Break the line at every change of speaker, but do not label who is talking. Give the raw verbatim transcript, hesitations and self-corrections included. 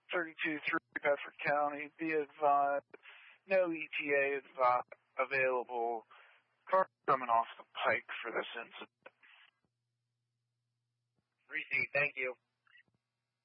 thirty-two three Bedford County. Be advised, no E T A advi- available. Car coming off the pike for this incident.
Receive, thank you.